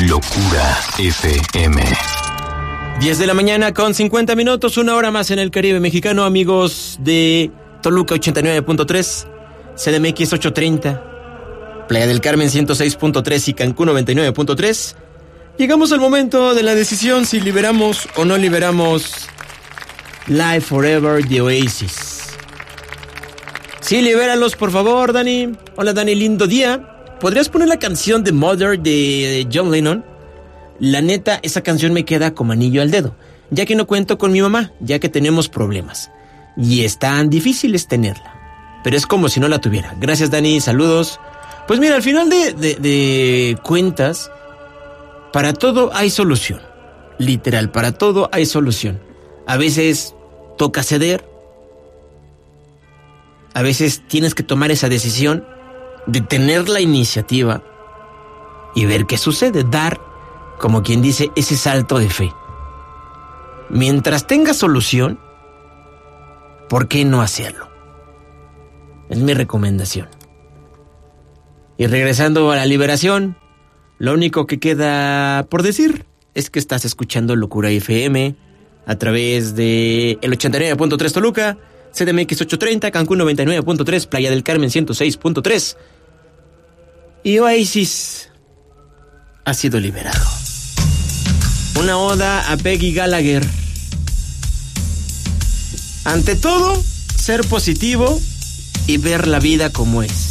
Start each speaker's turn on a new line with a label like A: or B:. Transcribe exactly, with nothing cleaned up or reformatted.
A: Locura F M.
B: diez de la mañana con cincuenta minutos, una hora más en el Caribe mexicano, amigos de Toluca ochenta y nueve punto tres, C D M X ochocientos treinta, Playa del Carmen ciento seis punto tres y Cancún noventa y nueve punto tres. Llegamos al momento de la decisión si liberamos o no liberamos Live Forever de Oasis. Sí, libéralos, por favor, Dani. Hola, Dani, lindo día. ¿Podrías poner la canción de Mother de John Lennon? La neta, esa canción me queda como anillo al dedo, ya que no cuento con mi mamá, ya que tenemos problemas. Y están difíciles tenerla. Pero es como si no la tuviera. Gracias, Dani, saludos. Pues mira, al final de, de, de cuentas, para todo hay solución. Literal, para todo hay solución. A veces toca ceder. A veces tienes que tomar esa decisión de tener la iniciativa y ver qué sucede. Dar, como quien dice, ese salto de fe. Mientras tenga solución, ¿por qué no hacerlo? Es mi recomendación. Y regresando a la liberación, lo único que queda por decir es que estás escuchando Locura F M a través de el ochenta y nueve punto tres Toluca, C D M X ochocientos treinta, Cancún noventa y nueve punto tres, Playa del Carmen ciento seis punto tres. Y Oasis ha sido liberado. Una oda a Peggy Gallagher. Ante todo, ser positivo y ver la vida como es.